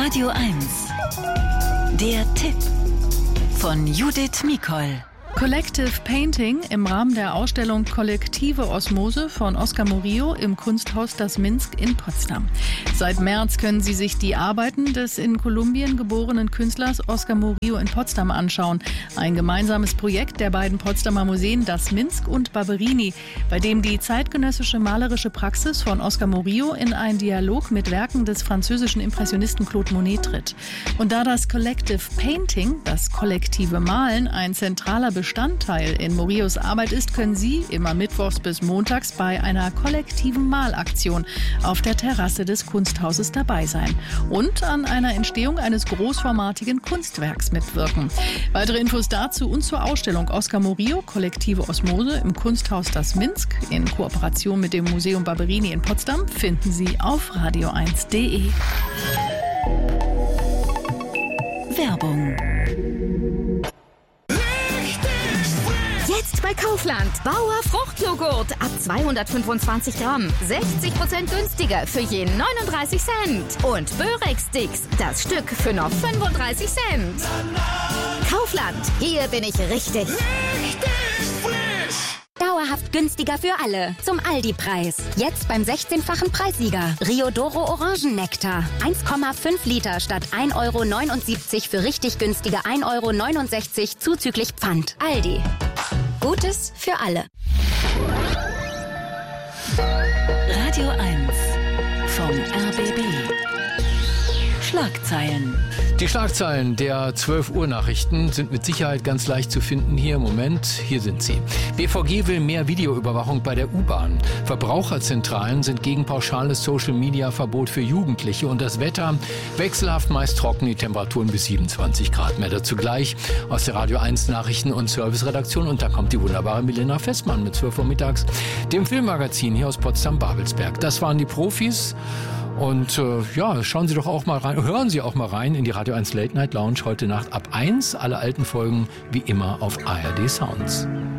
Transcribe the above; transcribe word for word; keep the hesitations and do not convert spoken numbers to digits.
Radio eins. Der Tipp von Judith Mikol. Collective Painting im Rahmen der Ausstellung Kollektive Osmose von Oscar Murillo im Kunsthaus Das Minsk in Potsdam. Seit März können Sie sich die Arbeiten des in Kolumbien geborenen Künstlers Oscar Murillo in Potsdam anschauen. Ein gemeinsames Projekt der beiden Potsdamer Museen Das Minsk und Barberini, bei dem die zeitgenössische malerische Praxis von Oscar Murillo in einen Dialog mit Werken des französischen Impressionisten Claude Monet tritt. Und da das Collective Painting, das kollektive Malen, ein zentraler Bestandteil in Murillos Arbeit ist, können Sie immer mittwochs bis montags bei einer kollektiven Malaktion auf der Terrasse des Kunsthauses dabei sein und an einer Entstehung eines großformatigen Kunstwerks mitwirken. Weitere Infos dazu und zur Ausstellung Oscar Murillo, Kollektive Osmose im Kunsthaus Das Minsk in Kooperation mit dem Museum Barberini in Potsdam finden Sie auf radio eins punkt de. Werbung. Jetzt bei Kaufland. Bauer Fruchtjoghurt ab zweihundertfünfundzwanzig Gramm. sechzig Prozent günstiger für je neununddreißig Cent. Und Börek-Sticks, das Stück für nur fünfunddreißig Cent. Kaufland, hier bin ich richtig. Richtig frisch. Dauerhaft günstiger für alle. Zum Aldi-Preis. Jetzt beim sechzehnfachen Preissieger. Riodoro Orangennektar. eins Komma fünf Liter statt ein Euro neunundsiebzig für richtig günstige ein Euro neunundsechzig zuzüglich Pfand. Aldi. Gutes für alle. Radio eins vom R B B. Schlagzeilen. Die Schlagzeilen der zwölf Uhr Nachrichten sind mit Sicherheit ganz leicht zu finden hier im Moment. Hier sind sie. B V G will mehr Videoüberwachung bei der U-Bahn. Verbraucherzentralen sind gegen pauschales Social-Media-Verbot für Jugendliche. Und das Wetter wechselhaft, meist trocken, die Temperaturen bis siebenundzwanzig Grad. Mehr dazu gleich aus der Radio eins Nachrichten- und Serviceredaktion. Und da kommt die wunderbare Milena Festmann mit zwölf Uhr mittags, dem Filmmagazin hier aus Potsdam-Babelsberg. Das waren die Profis. Und äh, ja, schauen Sie doch auch mal rein, hören Sie auch mal rein in die Radio eins Late Night Lounge heute Nacht ab eins. Alle alten Folgen wie immer auf A R D Sounds.